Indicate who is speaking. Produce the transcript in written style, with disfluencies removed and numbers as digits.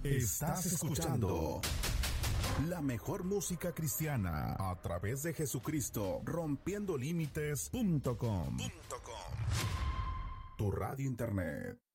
Speaker 1: Estás escuchando la mejor música cristiana a través de Jesucristo, rompiendolímites.com. Tu radio internet.